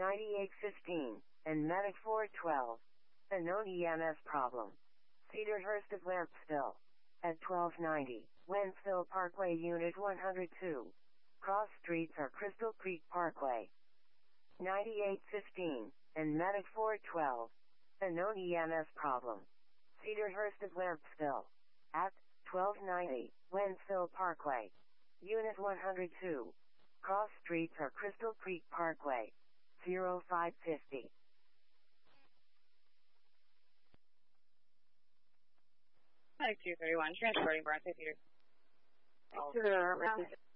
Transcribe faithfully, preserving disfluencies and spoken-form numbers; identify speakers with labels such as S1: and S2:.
S1: ninety-eight fifteen, and Medic four twelve. A known E M S problem. Cedarhurst of Lampsville. At twelve ninety, Wentzville Parkway, Unit one hundred two. Cross streets are Crystal Creek Parkway. ninety-eight fifteen, and Medic four twelve. A known E M S problem. Cedarhurst of Lampsville. At twelve ninety, Wentzville Parkway. Unit one hundred two. Cross streets are Crystal Creek Parkway. zero five fifty.
S2: Medic two thirty-one, transporting Bronte Theater.
S3: To the